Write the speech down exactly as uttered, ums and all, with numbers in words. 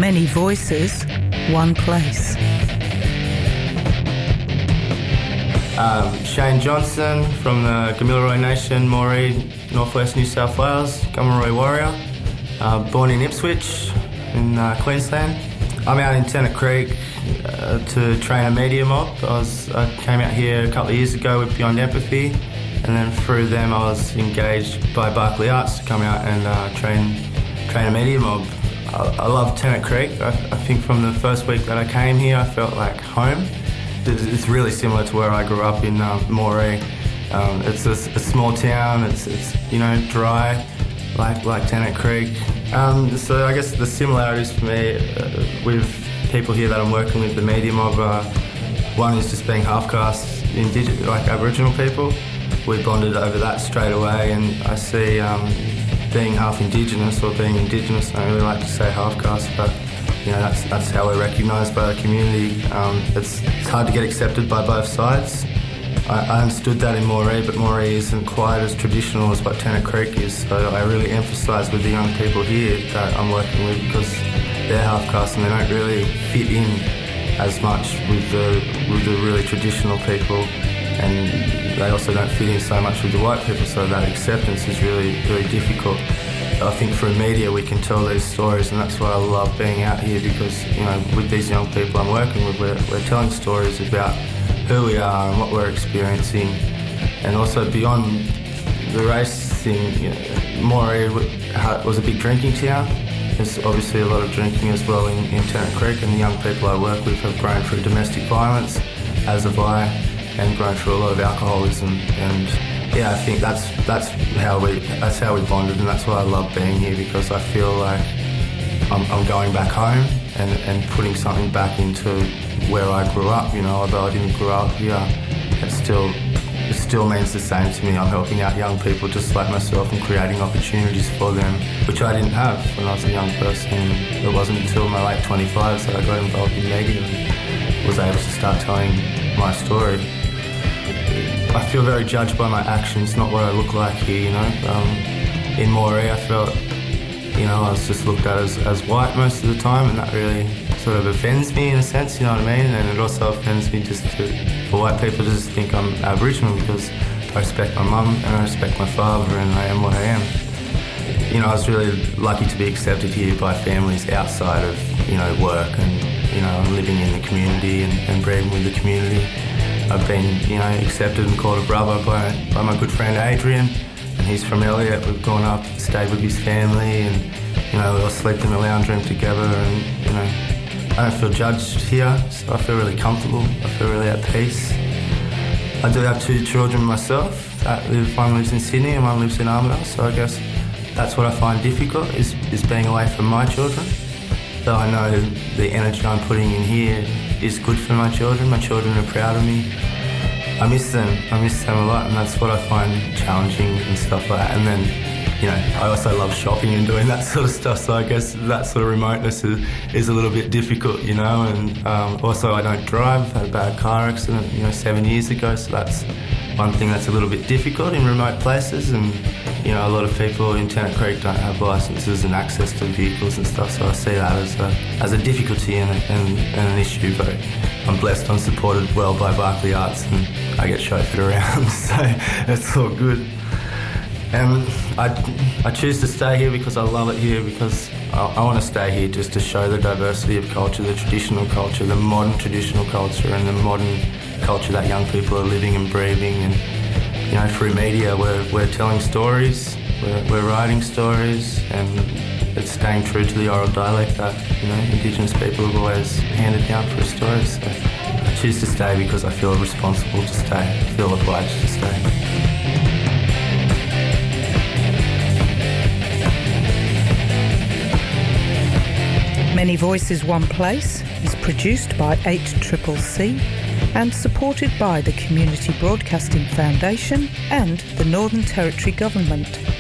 Many voices, one place. Um, Shane Johnson from the Gamilaroi Nation, Moree, Northwest New South Wales, Gamilaroi warrior. Uh, born in Ipswich in uh, Queensland. I'm out in Tennant Creek uh, to train a media mob. I, was, I came out here a couple of years ago with Beyond Empathy, and then through them I was engaged by Barclay Arts to come out and uh, train train a media mob. I, I love Tennant Creek. I, I think from the first week that I came here I felt like home. It's really similar to where I grew up in um, Moree. Um, it's a, a small town. It's, it's you know dry, like like Tennant Creek. Um, so I guess the similarities for me uh, with people here that I'm working with, the media mob, uh, one is just being half caste, indigenous, like Aboriginal people. We bonded over that straight away, and I see um, being half Indigenous or being Indigenous. I don't really like to say half caste, but. You know, that's that's how we're recognised by the community. Um, it's, it's hard to get accepted by both sides. I, I understood that in Moree, but Moree isn't quite as traditional as what Tennant Creek is. So I really emphasise with the young people here that I'm working with, because they're half caste and they don't really fit in as much with the with the really traditional people, and they also don't fit in so much with the white people. So that acceptance is really really difficult. I think through media we can tell these stories, and that's why I love being out here, because you know with these young people I'm working with, we're, we're telling stories about who we are and what we're experiencing, and also beyond the race thing. You know, Moree was a big drinking town. There's obviously a lot of drinking as well in, in Tennant Creek, and the young people I work with have grown through domestic violence, as have I, and grown through a lot of alcoholism. And yeah, I think that's that's how we that's how we bonded, and that's why I love being here, because I feel like I'm, I'm going back home and, and putting something back into where I grew up. You know, although I didn't grow up here, it still it still means the same to me. I'm helping out young people just like myself and creating opportunities for them, which I didn't have when I was a young person. It wasn't until my late twenty-fives that I got involved in media and was able to start telling my story. I feel very judged by my actions, not what I look like here, you know. Um, in Moree, I felt, you know, I was just looked at as, as white most of the time, and that really sort of offends me in a sense, you know what I mean? And it also offends me just to, for white people to just think I'm Aboriginal, because I respect my mum and I respect my father, and I am what I am. You know, I was really lucky to be accepted here by families outside of, you know, work, and, you know, I'm living in the community and, and breathing with the community. I've been, you know, accepted and called a brother by, by my good friend Adrian, and he's from Elliot. We've gone up, stayed with his family, and, you know, we all sleep in the lounge room together, and, you know, I don't feel judged here, so I feel really comfortable. I feel really at peace. I do have two children myself. That live, one lives in Sydney and one lives in Armidale, so I guess that's what I find difficult, is, is being away from my children. Though I know the energy I'm putting in here is good for my children. My children are proud of me. I miss them. I miss them a lot, and that's what I find challenging and stuff like that. And then, you know, I also love shopping and doing that sort of stuff, so I guess that sort of remoteness is, is a little bit difficult, you know. And um, also I don't drive. I had a bad car accident, you know, seven years ago, so that's one thing that's a little bit difficult in remote places. And, you know, a lot of people in Tennant Creek don't have licences and access to vehicles and stuff, so I see that as a, as a difficulty and, and, and an issue. But I'm blessed, I'm supported well by Barclay Arts, and I get chauffeured around, so it's all good. And I, I choose to stay here because I love it here, because I, I want to stay here just to show the diversity of culture, the traditional culture, the modern traditional culture, and the modern culture that young people are living and breathing. And, you know, through media, we're, we're telling stories, we're, we're writing stories, and it's staying true to the oral dialect that, you know, Indigenous people have always handed down through stories. So I choose to stay because I feel responsible to stay, I feel obliged to stay. Many Voices, One Place is produced by eight C C C and supported by the Community Broadcasting Foundation and the Northern Territory Government.